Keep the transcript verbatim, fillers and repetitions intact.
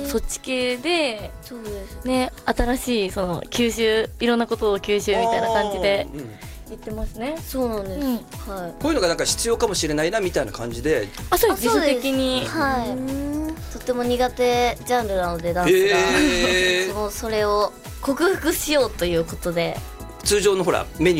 そっち系でそうですね、新しいその吸収、いろんなことを吸収みたいな感じであーうん言ってますね。 そうなんです、 うんはいこういうのがなんか必要かもしれないなみたいな感じで。 あ、そうです。自主あそうです的に。 はいとても苦手ジャンルなのでダンスが、 へーそのそれを克服しようということで通常のほらメニュー